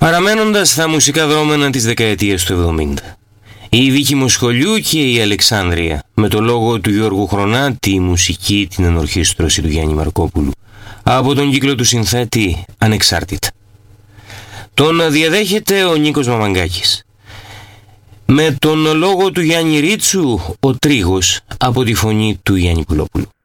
Παραμένοντας στα μουσικά δρόμενα της δεκαετίας του 70, η Βίκη Μοσχολιού και η Αλεξάνδρεια, με το λόγο του Γιώργου Χρονάτη, η μουσική την ενορχήστρωση του Γιάννη Μαρκόπουλου, από τον κύκλο του συνθέτη Ανεξάρτητα. Τον διαδέχεται ο Νίκος Μαμαγκάκης. Με τον λόγο του Γιάννη Ρίτσου, ο Τρίγος, από τη φωνή του Γιάννη Πουλόπουλου.